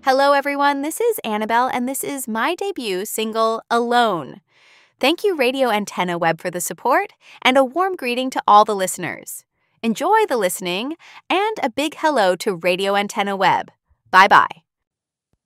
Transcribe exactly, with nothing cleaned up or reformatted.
Hello, everyone. This is Annabelle, and this is my debut single, Alone. Thank you, Radio Antenna Web, for the support, and a warm greeting to all the listeners. Enjoy the listening, and a big hello to Radio Antenna Web. Bye-bye.